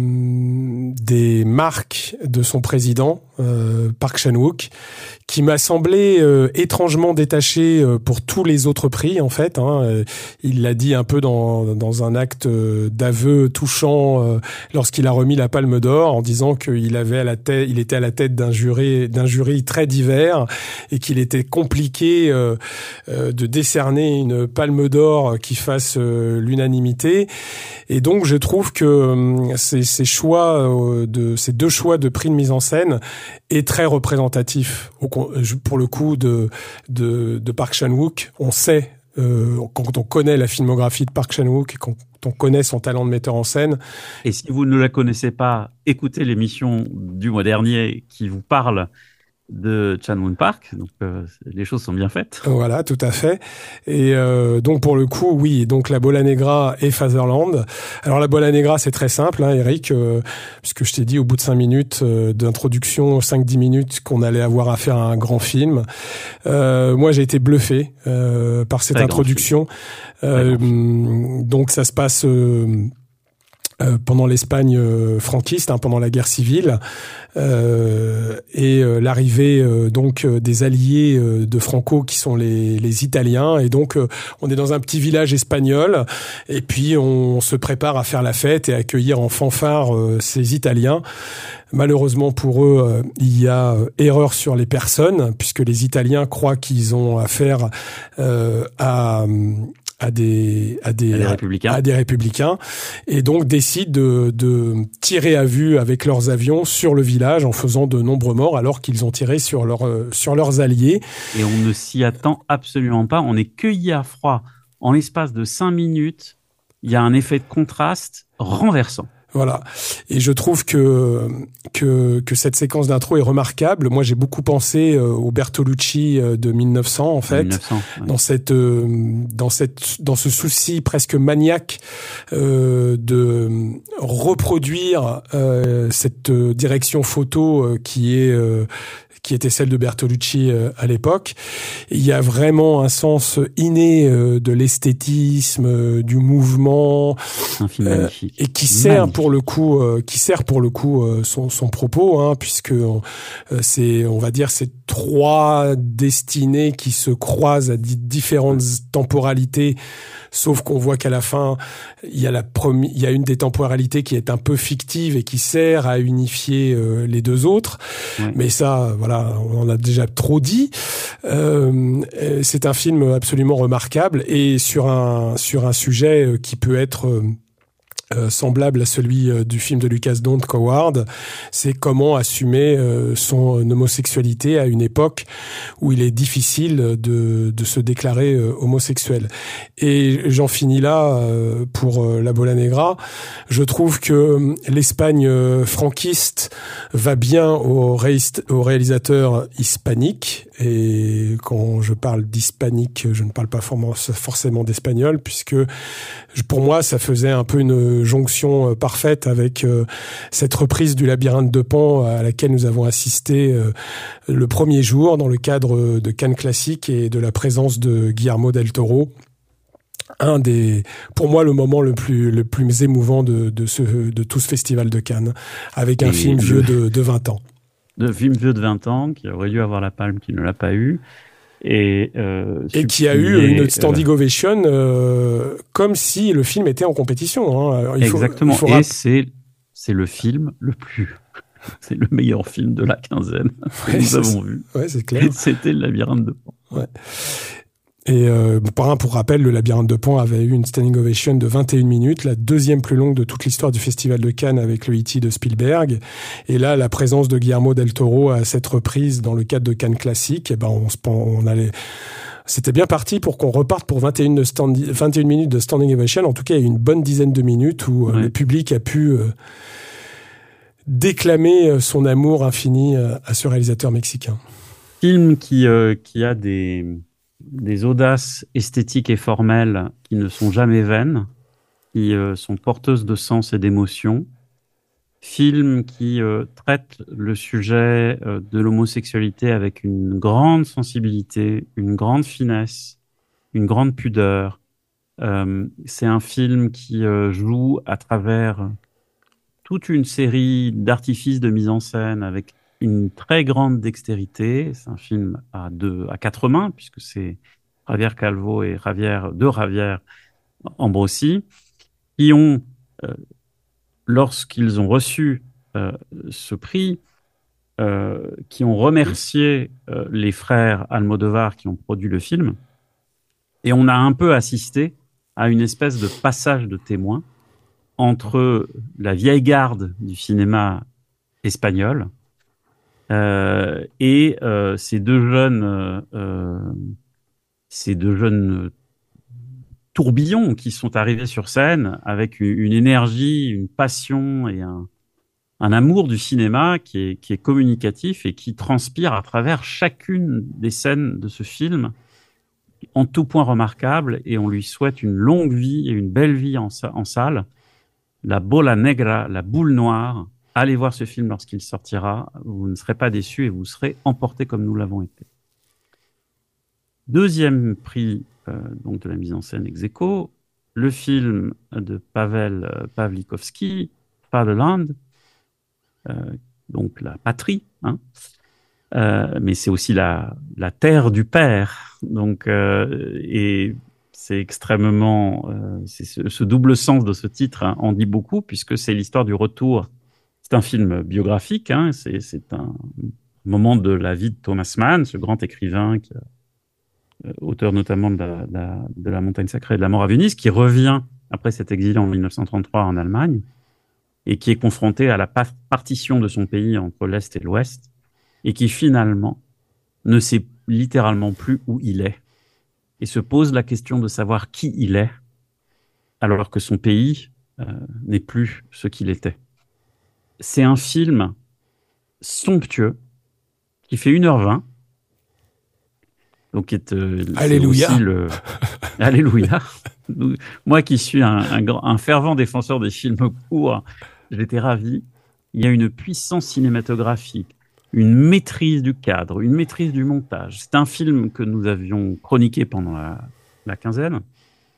des marques de son président, euh, Park Chan-wook, qui m'a semblé euh, étrangement détaché euh, pour tous les autres prix, en fait. Hein. Il l'a dit un peu dans, dans un acte d'aveu touchant euh, lorsqu'il a remis la Palme d'Or, en disant qu'il avait à la tête, il était à la tête d'un jury, d'un jury très divers et qu'il était compliqué euh, euh, de décerner une Palme d'Or qui fasse euh, l'unanimité. Et donc, je trouve que euh, ces, ces choix euh, de ces deux choix de prix de mise en scène est très représentatif au, pour le coup de de, de Park Chan-wook. On sait euh, quand on connaît la filmographie de Park Chan-wook et quand on connaît son talent de metteur en scène. Et si vous ne la connaissez pas, écoutez l'émission du mois dernier qui vous parle de Chan-wook Park, donc euh, les choses sont bien faites. Voilà, tout à fait. Et euh, donc pour le coup, oui, donc La Bola Negra et Fatherland. Alors La Bola Negra, c'est très simple, hein, Eric, euh, puisque je t'ai dit au bout de cinq minutes euh, d'introduction, cinq dix minutes, qu'on allait avoir affaire à un grand film. Euh, moi, j'ai été bluffé euh, par cette très introduction. Euh, donc ça se passe euh, Euh, pendant l'Espagne euh, franquiste, hein, pendant la guerre civile, euh, et euh, l'arrivée euh, donc euh, des alliés euh, de Franco qui sont les, les Italiens, et donc euh, on est dans un petit village espagnol, et puis on se prépare à faire la fête et à accueillir en fanfare euh, ces Italiens. Malheureusement pour eux, euh, il y a euh, erreur sur les personnes, puisque les Italiens croient qu'ils ont affaire euh, à à des à des, à des républicains à des républicains et donc décident de de tirer à vue avec leurs avions sur le village en faisant de nombreux morts alors qu'ils ont tiré sur leurs sur leurs alliés. Et on ne s'y attend absolument pas, on est cueilli à froid en l'espace de cinq minutes. Il y a un effet de contraste renversant. Voilà. Et je trouve que que que cette séquence d'intro est remarquable. Moi, j'ai beaucoup pensé euh, au Bertolucci euh, de mille neuf cents en fait, mille neuf cents, ouais. dans cette euh, dans cette dans ce souci presque maniaque euh, de reproduire euh, cette direction photo euh, qui est euh, qui était celle de Bertolucci euh, à l'époque. Et il y a vraiment un sens inné euh, de l'esthétisme, euh, du mouvement, un film euh, magnifique. et qui sert magnifique. pour le coup, euh, qui sert pour le coup euh, son, son propos, hein, puisque euh, c'est, on va dire, c'est trois destinées qui se croisent à di- différentes temporalités, sauf qu'on voit qu'à la fin, il y a la première, il y a une des temporalités qui est un peu fictive et qui sert à unifier euh, les deux autres. Ouais. Mais ça, voilà, on en a déjà trop dit. Euh, c'est un film absolument remarquable et sur un sur un sujet qui peut être euh, Euh, semblable à celui euh, du film de Lucas Don't Coward, c'est comment assumer euh, son homosexualité à une époque où il est difficile de, de se déclarer euh, homosexuel. Et j'en finis là euh, pour euh, La Bola Negra. Je trouve que l'Espagne euh, franquiste va bien aux, ré- aux réalisateurs hispaniques. Et quand je parle d'hispanique, je ne parle pas forcément d'espagnol, puisque pour moi, ça faisait un peu une jonction parfaite avec euh, cette reprise du Labyrinthe de Pan à laquelle nous avons assisté euh, le premier jour dans le cadre de Cannes Classique et de la présence de Guillermo del Toro. Un des, pour moi, le moment le plus le plus émouvant de de ce de tout ce festival de Cannes, avec un et film le... vieux de de vingt ans. De film vieux de vingt ans qui aurait dû avoir la palme, qui ne l'a pas eu. Et, euh, et qui a eu une standing euh, ovation euh, comme si le film était en compétition. Hein. Il exactement. Faut, il faut et c'est c'est le film le plus, c'est le meilleur film de la quinzaine que ouais, nous avons vu. Ouais, c'est clair. Et c'était le Labyrinthe de Pan. Ouais. Et euh, pour, pour rappel, le Labyrinthe de Pan avait eu une standing ovation de vingt et une minutes, la deuxième plus longue de toute l'histoire du Festival de Cannes avec le E T de Spielberg. Et là, la présence de Guillermo del Toro à cette reprise dans le cadre de Cannes Classique, eh ben on, on allait, c'était bien parti pour qu'on reparte pour vingt et une, stand, vingt et une minutes de standing ovation. En tout cas, il y a eu une bonne dizaine de minutes où ouais. euh, le public a pu euh, déclamer son amour infini euh, à ce réalisateur mexicain. Film qui euh, qui a des des audaces esthétiques et formelles qui ne sont jamais vaines, qui euh, sont porteuses de sens et d'émotion. Film qui euh, traite le sujet euh, de l'homosexualité avec une grande sensibilité, une grande finesse, une grande pudeur. Euh, c'est un film qui euh, joue à travers toute une série d'artifices de mise en scène avec une très grande dextérité. C'est un film à deux, à quatre mains, puisque c'est Javier Calvo et Javier, de Javier Ambrosi, qui ont, euh, lorsqu'ils ont reçu euh, ce prix, euh, qui ont remercié euh, les frères Almodovar qui ont produit le film. Et on a un peu assisté à une espèce de passage de témoin entre la vieille garde du cinéma espagnol, Euh, et euh, ces deux jeunes, euh, euh, ces deux jeunes tourbillons qui sont arrivés sur scène avec une, une énergie, une passion et un, un amour du cinéma qui est, qui est communicatif et qui transpire à travers chacune des scènes de ce film, en tout point remarquable. Et on lui souhaite une longue vie et une belle vie en, en salle. La Bola Negra, la boule noire. Allez voir ce film lorsqu'il sortira, vous ne serez pas déçus et vous serez emportés comme nous l'avons été. Deuxième prix euh, donc de la mise en scène ex aequo, le film de Pavel euh, Pawlikowski, Fatherland, euh, donc la patrie, hein, euh, mais c'est aussi la, la terre du père, donc euh, et c'est extrêmement, euh, c'est ce, ce double sens de ce titre hein, en dit beaucoup puisque c'est l'histoire du retour. C'est un film biographique, hein, c'est, c'est un moment de la vie de Thomas Mann, ce grand écrivain, qui, euh, auteur notamment de la, de, la, de la Montagne sacrée et de la mort à Venise, qui revient après cet exil en dix-neuf cent trente-trois en Allemagne, et qui est confronté à la partition de son pays entre l'Est et l'Ouest, et qui finalement ne sait littéralement plus où il est, et se pose la question de savoir qui il est, alors que son pays euh, n'est plus ce qu'il était. C'est un film somptueux qui fait une heure vingt. Donc, est, euh, Alléluia. C'est aussi le... Alléluia. Moi qui suis un, un, un fervent défenseur des films courts, j'étais ravi. Il y a une puissance cinématographique, une maîtrise du cadre, une maîtrise du montage. C'est un film que nous avions chroniqué pendant la, la quinzaine.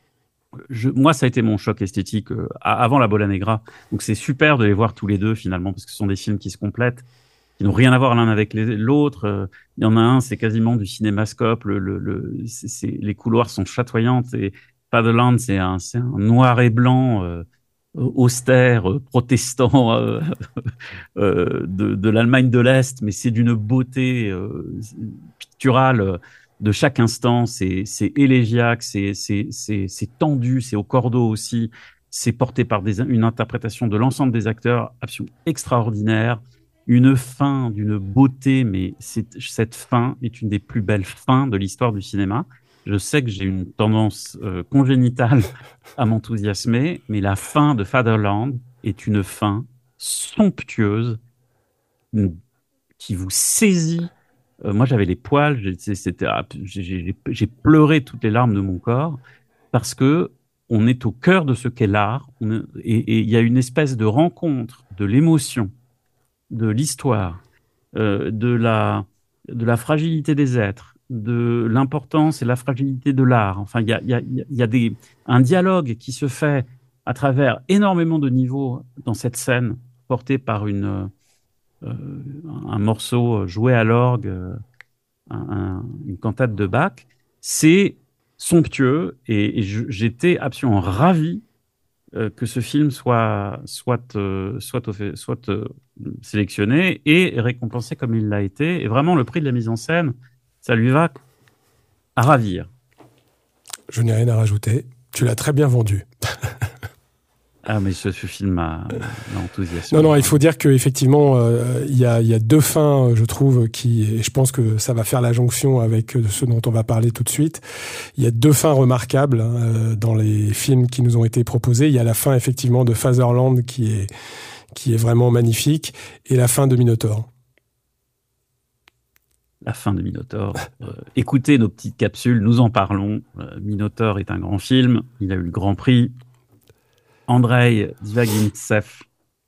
je, moi, ça a été mon choc esthétique euh, avant La Bola Negra. Donc, c'est super de les voir tous les deux finalement, parce que ce sont des films qui se complètent, qui n'ont rien à voir l'un avec les, l'autre. Euh, Il y en a un, c'est quasiment du cinémascope. Le, le, le, c'est, c'est, les couloirs sont chatoyantes. Et Fatherland, c'est un, c'est un noir et blanc euh, austère, euh, protestant euh, euh, de, de l'Allemagne de l'Est, mais c'est d'une beauté euh, picturale de chaque instant. C'est, c'est élégiaque, c'est, c'est, c'est, c'est tendu, c'est au cordeau aussi. C'est porté par des, une interprétation de l'ensemble des acteurs absolument extraordinaire. Une fin d'une beauté, mais c'est, cette fin est une des plus belles fins de l'histoire du cinéma. Je sais que j'ai une tendance euh, congénitale à m'enthousiasmer, mais la fin de Fatherland est une fin somptueuse une- qui vous saisit. Euh, moi, j'avais les poils, j'ai, c'était, j'ai, j'ai j'ai pleuré toutes les larmes de mon corps parce que on est au cœur de ce qu'est l'art on est- et et il y a une espèce de rencontre de l'émotion, de l'histoire, euh, de la, de la fragilité des êtres, de l'importance et la fragilité de l'art. Enfin, il y a, il y a, il y a des, un dialogue qui se fait à travers énormément de niveaux dans cette scène, portée par une, euh, un morceau joué à l'orgue, euh, un- un- une cantate de Bach. C'est somptueux et, et je- j'étais absolument ravi euh, que ce film soit soit euh, soit au fait- soit euh, sélectionné et récompensé comme il l'a été. Et vraiment, le prix de la mise en scène, ça lui va à ravir. Je n'ai rien à rajouter. Tu l'as très bien vendu. Ah, mais ce, ce film m'a m'a enthousiasmé. Non, non, il faut dire qu'effectivement, euh, il y, a, il y a deux fins, je trouve, qui, et je pense que ça va faire la jonction avec ce dont on va parler tout de suite. Il y a deux fins remarquables hein, dans les films qui nous ont été proposés. Il y a la fin, effectivement, de Fatherland qui est, qui est vraiment magnifique, et la fin de Minotaur. La fin de Minotaur. Euh, écoutez nos petites capsules, nous en parlons. Euh, Minotaur est un grand film. Il a eu le Grand Prix. Andrei Zvagintsev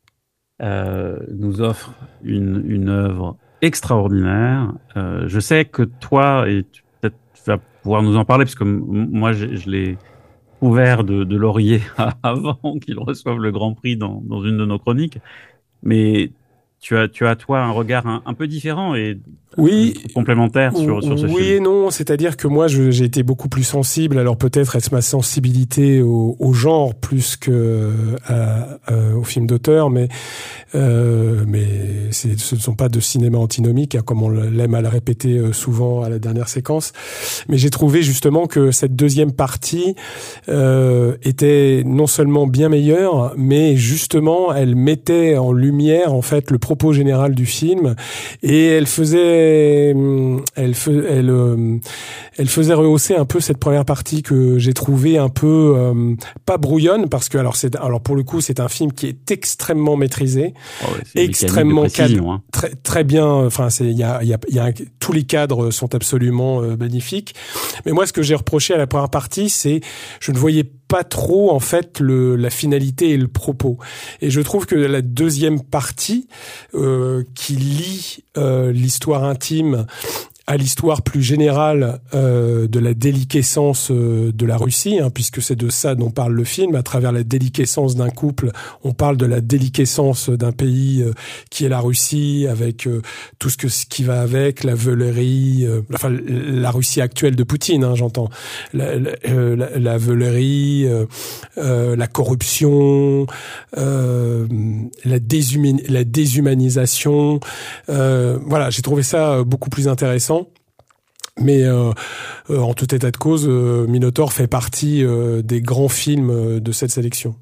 euh, nous offre une, une œuvre extraordinaire. Euh, je sais que toi, et tu, peut-être tu vas pouvoir nous en parler, parce que m- moi, je, je l'ai couvert de, de laurier avant qu'il reçoive le Grand Prix dans, dans une de nos chroniques. Mais tu as, tu as toi un regard un, un peu différent et Oui, complémentaire sur, sur ce oui film. et non, c'est-à-dire que moi je- j'ai été beaucoup plus sensible, alors peut-être est-ce ma sensibilité au, au genre plus que à, à, au film d'auteur, mais euh, mais c'est, ce ne sont pas de cinéma antinomique, hein, comme on l'aime à le répéter euh, souvent à la dernière séquence. Mais j'ai trouvé justement que cette deuxième partie euh, était non seulement bien meilleure, mais justement elle mettait en lumière en fait le propos général du film et elle faisait elle, fais, elle, euh, elle faisait rehausser un peu cette première partie que j'ai trouvée un peu euh, pas brouillonne parce que alors c'est alors pour le coup c'est un film qui est extrêmement maîtrisé, oh ouais, c'est extrêmement cadre, hein. très très bien. Enfin c'est il y a il y a il y a un, tous les cadres sont absolument euh, magnifiques. Mais moi ce que j'ai reproché à la première partie c'est je ne voyais pas trop en fait le la finalité et le propos. Et je trouve que la deuxième partie euh, qui lie euh, l'histoire intime à l'histoire plus générale euh, de la déliquescence euh, de la Russie, hein, puisque c'est de ça dont parle le film. À travers la déliquescence d'un couple, on parle de la déliquescence d'un pays euh, qui est la Russie, avec euh, tout ce que ce qui va avec, la veulerie, euh, enfin la Russie actuelle de Poutine, hein, j'entends, la, la, euh, la, la veulerie, euh, euh, la corruption, euh, la, déshumani- la déshumanisation. Euh, voilà, j'ai trouvé ça beaucoup plus intéressant. Mais euh, euh, en tout état de cause, euh, Minotaur fait partie euh, des grands films euh, de cette sélection.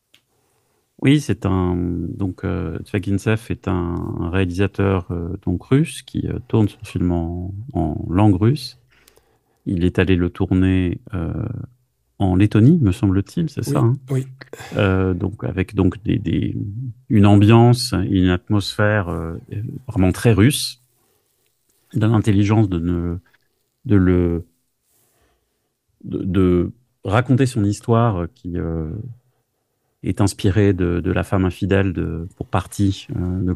Oui, c'est un donc euh, Zvagintsev est un réalisateur euh, donc russe qui euh, tourne son film en, en langue russe. Il est allé le tourner euh, en Lettonie, me semble-t-il, c'est Oui, ça. Hein oui. euh, donc avec donc des, des une ambiance, une atmosphère euh, vraiment très russe, de l'intelligence de ne de le de, de raconter son histoire qui euh, est inspirée de, de la femme infidèle de pour partie euh, de